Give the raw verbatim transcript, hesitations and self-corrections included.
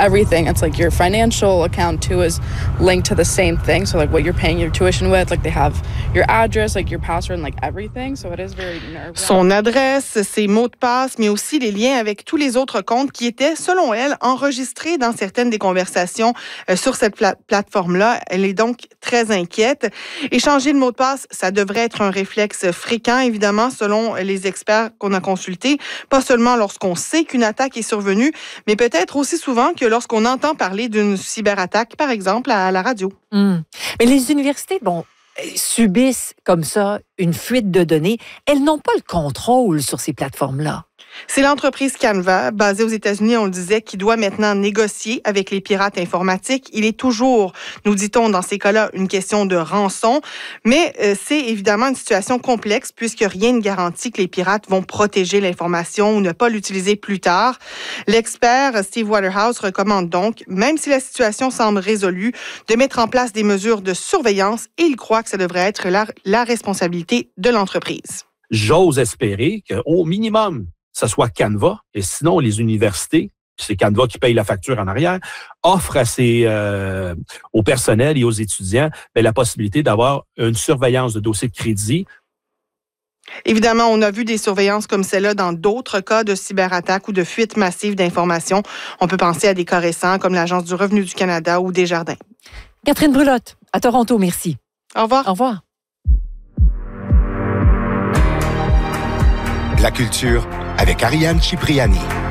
everything. It's like your financial account too is linked to the same thing. So like what you're paying your tuition with, like they have your address, like your password, and like everything. So it is very nerve-wracking. Son adresse, ses mots de passe, mais aussi les liens avec tous les autres comptes qui étaient, selon elle, enregistrés dans certaines des conversations euh, sur cette pla- plateforme-là. Elle est donc très inquiète. Et changer de mot de passe, ça devrait être un réflexe fréquent, évidemment, selon les experts qu'on a consultés. Pas seulement lorsqu'on sait qu'une attaque est survenue, mais peut-être aussi souvent que lorsqu'on entend parler d'une cyberattaque, par exemple, à la radio. Mmh. Mais les universités, bon, subissent comme ça une fuite de données. Elles n'ont pas le contrôle sur ces plateformes-là. C'est l'entreprise Canva, basée aux États-Unis, on le disait, qui doit maintenant négocier avec les pirates informatiques. Il est toujours, nous dit-on, dans ces cas-là, une question de rançon. Mais euh, c'est évidemment une situation complexe puisque rien ne garantit que les pirates vont protéger l'information ou ne pas l'utiliser plus tard. L'expert Steve Waterhouse recommande donc, même si la situation semble résolue, de mettre en place des mesures de surveillance et il croit que ça devrait être la, la responsabilité de l'entreprise. J'ose espérer qu'au minimum, ce soit Canva, et sinon les universités, c'est Canva qui paye la facture en arrière, offrent à ses, euh, au personnel et aux étudiants bien, la possibilité d'avoir une surveillance de dossiers de crédit. Évidemment, on a vu des surveillances comme celle-là dans d'autres cas de cyberattaque ou de fuite massive d'informations. On peut penser à des cas récents comme l'Agence du revenu du Canada ou Desjardins. Catherine Brulotte, à Toronto, merci. Au revoir. Au revoir. La culture avec Ariane Cipriani.